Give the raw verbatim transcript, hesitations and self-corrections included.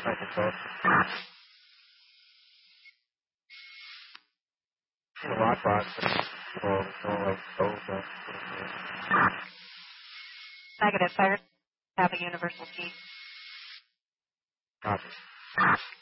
Microphone. The lockbox. Well, so like, over. Negative. Fire have a universal key. Copy.